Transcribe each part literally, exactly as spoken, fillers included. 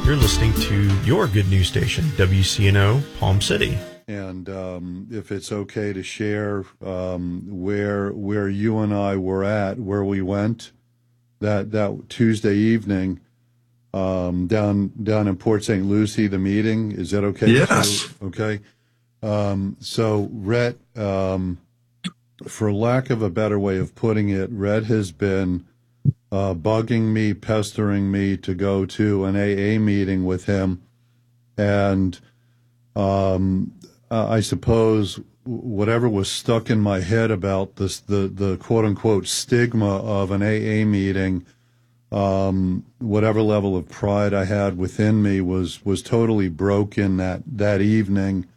You're listening to your good news station, W C N O Palm City. And um, if it's okay to share um, where where you and I were at, where we went that that Tuesday evening um, down down in Port Saint Lucie, the meeting, is that okay? Yes. Okay. Um, so, Rhett, um, for lack of a better way of putting it, Rhett has been uh, bugging me, pestering me to go to an A A meeting with him, and um, I suppose whatever was stuck in my head about this, the the quote unquote stigma of an A A meeting, um, whatever level of pride I had within me was was totally broken that that evening.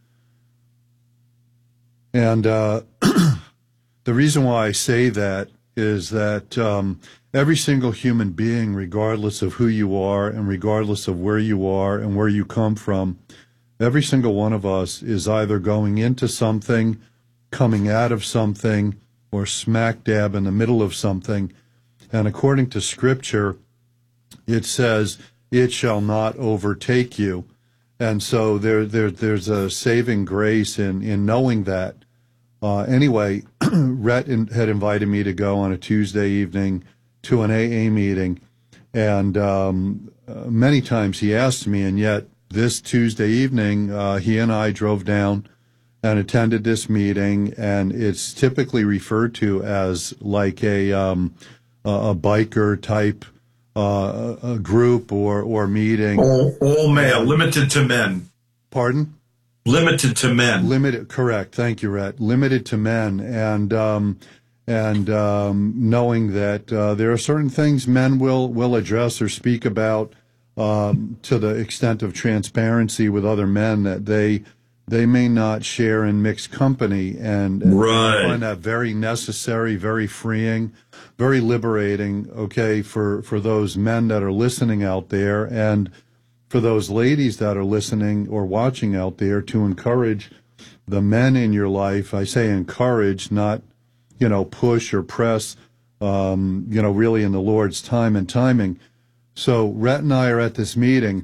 And uh, the reason why I say that is that um, every single human being, regardless of who you are and regardless of where you are and where you come from, every single one of us is either going into something, coming out of something, or smack dab in the middle of something. And according to Scripture, it says, "It shall not overtake you." And so there, there, there's a saving grace in, in knowing that. Uh, anyway, Rhett in, had invited me to go on a Tuesday evening to an A A meeting, and um, uh, many times he asked me, and yet this Tuesday evening, uh, he and I drove down and attended this meeting, and it's typically referred to as like a um, a, a biker type uh, a group or or meeting. All, all male, limited to men. Pardon? Limited to men. Limited, correct. Thank you, Rhett. Limited to men, and um, and um, knowing that uh, there are certain things men will will address or speak about um, to the extent of transparency with other men that they they may not share in mixed company, and, and right. I find that very necessary, very freeing, very liberating. Okay, for for those men that are listening out there, and for those ladies that are listening or watching out there, to encourage the men in your life. I say encourage, not, you know, push or press, um, you know, really in the Lord's time and timing. So Rhett and I are at this meeting,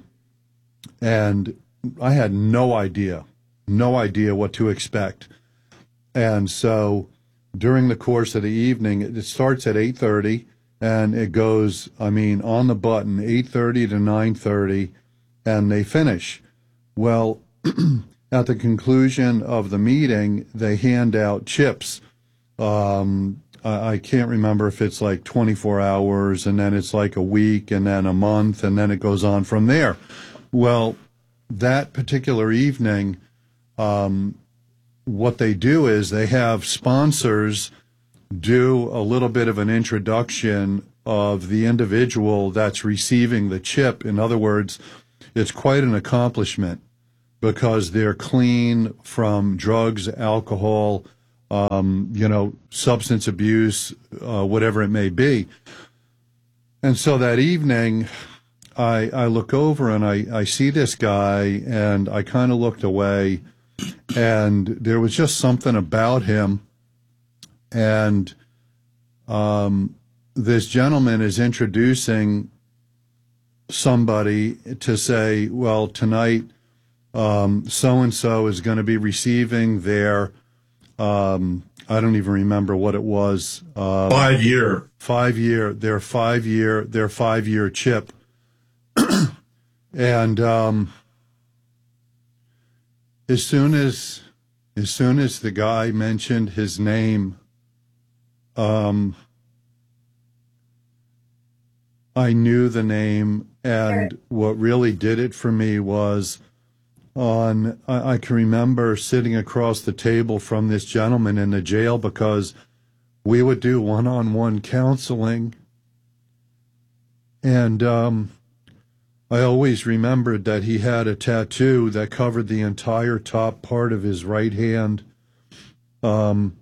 and I had no idea, no idea what to expect. And so during the course of the evening, it starts at eight thirty, and it goes, I mean, on the button, eight thirty to nine thirty, and they finish. Well, at the conclusion of the meeting, they hand out chips. Um, I, I can't remember if it's like twenty-four hours, and then it's like a week, and then a month, and then it goes on from there. Well, that particular evening, um, what they do is they have sponsors do a little bit of an introduction of the individual that's receiving the chip. In other words, it's quite an accomplishment because they're clean from drugs, alcohol, um, you know, substance abuse, uh, whatever it may be. And so that evening, I, I look over and I, I see this guy, and I kind of looked away, and there was just something about him. And um, this gentleman is introducing somebody to say, well, tonight um, so-and-so is going to be receiving their, um, I don't even remember what it was. Uh, five year. Five year, their five year, their five year chip. And um, as soon as, as soon as the guy mentioned his name, um, I knew the name, and what really did it for me was on, I, I can remember sitting across the table from this gentleman in the jail because we would do one-on-one counseling, and um, I always remembered that he had a tattoo that covered the entire top part of his right hand, um,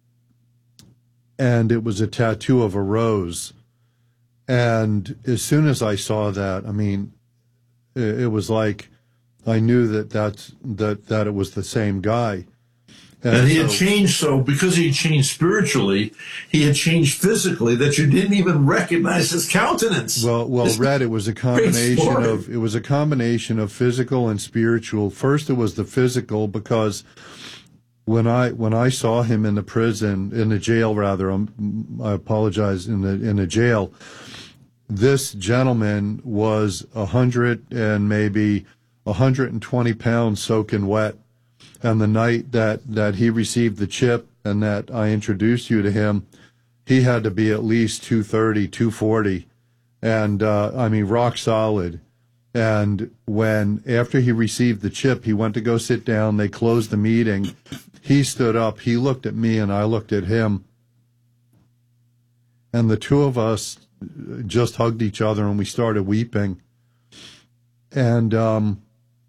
and it was a tattoo of a rose. And as soon as I saw that, I mean, it, it was like I knew that that's, that that it was the same guy. And, and he so, had changed, so because he changed spiritually, he had changed physically that you didn't even recognize his countenance. Well, well, It's Red, it was a combination of it was a combination of physical and spiritual. First, it was the physical because when I when I saw him in the prison, in the jail, rather, um, I apologize, in the in the jail. This gentleman was a hundred and maybe a hundred and twenty pounds soaking wet. And the night that, that he received the chip and that I introduced you to him, he had to be at least two thirty, two forty, and uh, I mean, rock solid. And when, after he received the chip, he went to go sit down, they closed the meeting, he stood up, he looked at me, and I looked at him. And the two of us just hugged each other, and we started weeping. And, um,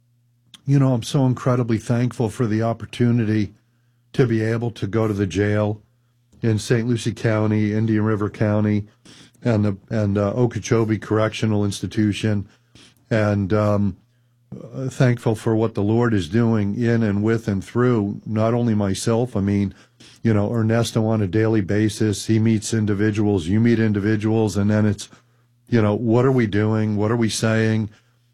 you know, I'm so incredibly thankful for the opportunity to be able to go to the jail in Saint Lucie County, Indian River County, and the and uh, Okeechobee Correctional Institution, and um, uh, thankful for what the Lord is doing in and with and through not only myself. I mean, you know, Ernesto on a daily basis, he meets individuals, you meet individuals, and then it's, you know, what are we doing? What are we saying?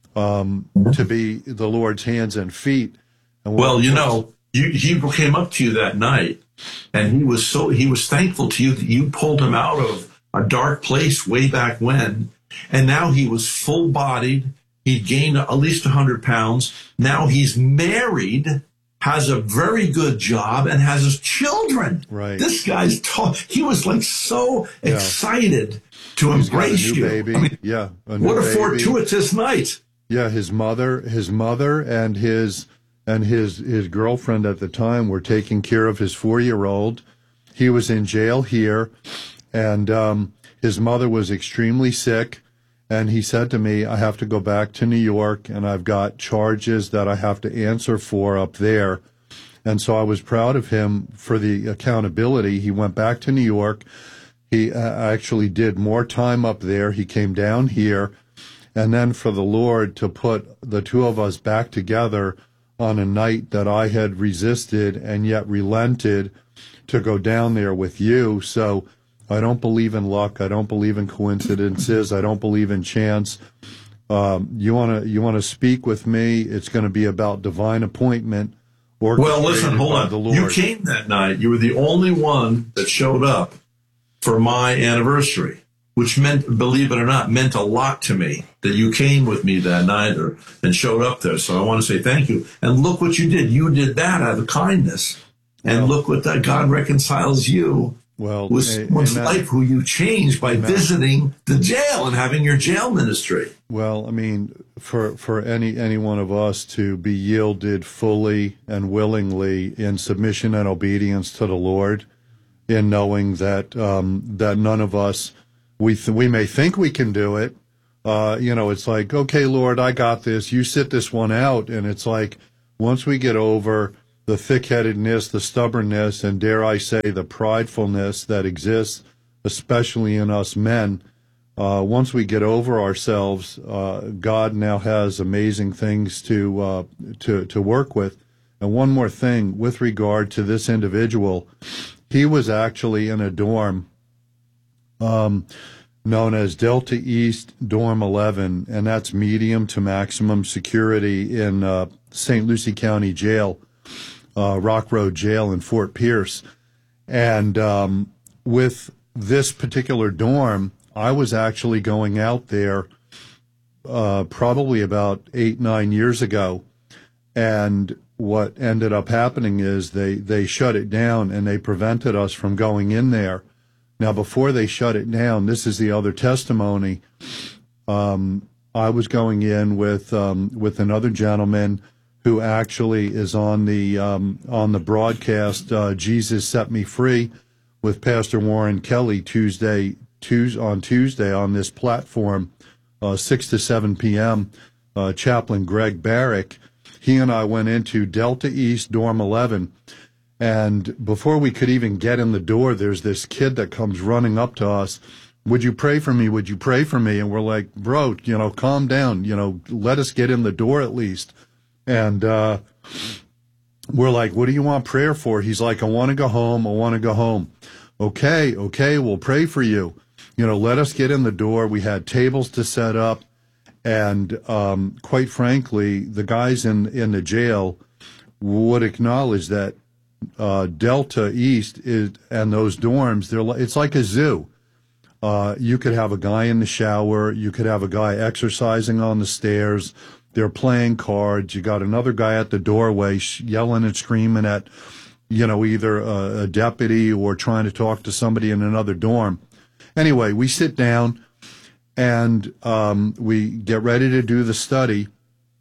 Um, to be the Lord's hands and feet. And well, you know, you, he came up to you that night, and he was so he was thankful to you that you pulled him out of a dark place way back when, and now he was full-bodied. He'd gained at least one hundred pounds. Now he's married, has a very good job, and has his children. Right. This guy's tall. He was like so yeah. excited to He's embrace got a new you. Baby. I mean, yeah. A new what a baby. fortuitous night. Yeah, his mother, his mother, and his and his his girlfriend at the time were taking care of his four-year-old. He was in jail here, and um, his mother was extremely sick. And he said to me, "I have to go back to New York, and I've got charges that I have to answer for up there." And so I was proud of him for the accountability. He went back to New York. He uh, actually did more time up there. He came down here. And then for the Lord to put the two of us back together on a night that I had resisted and yet relented to go down there with you. So I don't believe in luck. I don't believe in coincidences. I don't believe in chance. Um, you want to you want to speak with me? It's going to be about divine appointment. Well, listen, hold on. The Lord. You came that night. You were the only one that showed up for my anniversary, which meant, believe it or not, meant a lot to me that you came with me that night or, and showed up there. So I want to say thank you. And look what you did. You did that out of kindness. And well, look what that God reconciles you well, with someone's life who you changed by amen. Visiting the jail and having your jail ministry. Well, I mean, for, for any, any one of us to be yielded fully and willingly in submission and obedience to the Lord, in knowing that um, that none of us, We th- we may think we can do it. Uh, you know, it's like, okay, Lord, I got this. You sit this one out. And it's like, once we get over the thick-headedness, the stubbornness, and dare I say the pridefulness that exists, especially in us men, uh, once we get over ourselves, uh, God now has amazing things to uh, to to work with. And one more thing with regard to this individual, he was actually in a dorm Um, known as Delta East Dorm eleven, and that's medium to maximum security in uh, Saint Lucie County Jail, uh, Rock Road Jail in Fort Pierce. And um, with this particular dorm, I was actually going out there uh, probably about eight, nine years ago. And what ended up happening is they, they shut it down and they prevented us from going in there. Now, before they shut it down, this is the other testimony. Um, I was going in with um, with another gentleman who actually is on the um, on the broadcast. Uh, Jesus Set Me Free with Pastor Warren Kelly Tuesday, Tuesday on Tuesday on this platform, uh, six to seven p.m. Uh, Chaplain Greg Barrick. He and I went into Delta East Dorm eleven. And before we could even get in the door, there's this kid that comes running up to us. Would you pray for me? Would you pray for me? And we're like, bro, you know, calm down. You know, let us get in the door at least. And uh, we're like, what do you want prayer for? He's like, I want to go home. I want to go home. Okay, okay, we'll pray for you. You know, let us get in the door. We had tables to set up. And um, quite frankly, the guys in, in the jail would acknowledge that uh, Delta East is, and those dorms, they're like, it's like a zoo. Uh, you could have a guy in the shower. You could have a guy exercising on the stairs. They're playing cards. You got another guy at the doorway sh- yelling and screaming at, you know, either a, a deputy or trying to talk to somebody in another dorm. Anyway, we sit down and um, we get ready to do the study.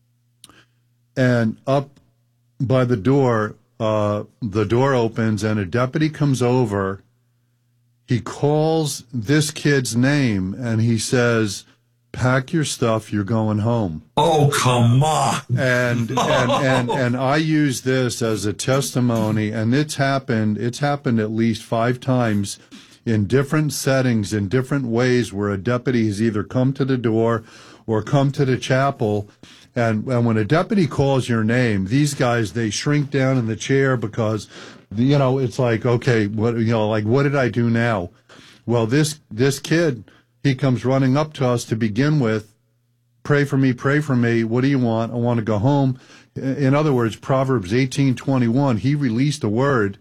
And up by the door, uh, the door opens and a deputy comes over. He calls this kid's name and he says, pack your stuff, you're going home. Oh, come on. And, and, and, and I use this as a testimony, and it's happened, it's happened at least five times in different settings, in different ways, where a deputy has either come to the door or come to the chapel. And, and when a deputy calls your name, these guys, they shrink down in the chair because, you know, it's like, okay, what, you know, like, what did I do now? Well, this, this kid, he comes running up to us to begin with. Pray for me, pray for me. What do you want? I want to go home. In other words, Proverbs eighteen twenty-one, he released a word,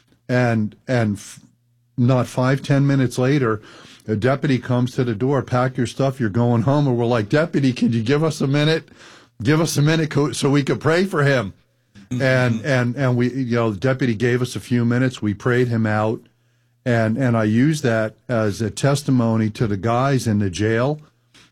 and and f- not five, ten minutes later, a deputy comes to the door, pack your stuff, you're going home. And we're like, deputy, could you give us a minute? Give us a minute so we could pray for him. Mm-hmm. And, and, and we, you know, the deputy gave us a few minutes. We prayed him out. And, and I use that as a testimony to the guys in the jail,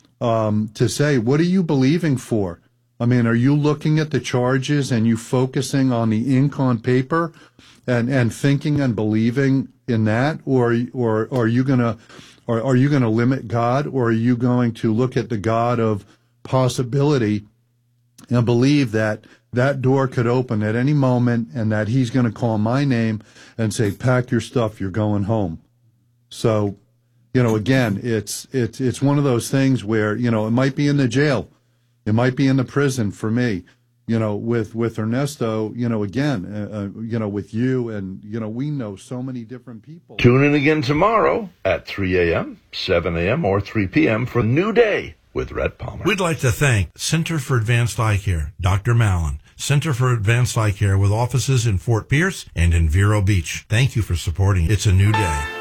um, to say, what are you believing for? I mean, are you looking at the charges and you focusing on the ink on paper and, and thinking and believing in that? Or, or, or are you going to, or are you going to limit God? Or are you going to look at the God of possibility and believe that that door could open at any moment and that he's going to call my name and say, pack your stuff, you're going home? So, you know, again, it's, it's, it's one of those things where, you know, it might be in the jail. It might be in the prison for me, you know, with, with Ernesto, you know, again, uh, uh, you know, with you, and, you know, we know so many different people. Tune in again tomorrow at three a.m., seven a.m., or three p.m. for a new day with Rhett Palmer. We'd like to thank Center for Advanced Eye Care, Doctor Mallon, Center for Advanced Eye Care with offices in Fort Pierce and in Vero Beach. Thank you for supporting It's a New Day.